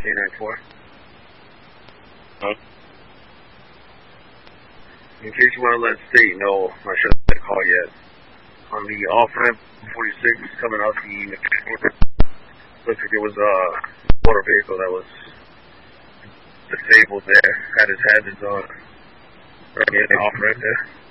K94. Huh? In case you want to let state know, I should have call yet. On the off-ramp 46 coming out the looks like there was a motor vehicle that was disabled there, had his hazards on, right near the off-ramp there.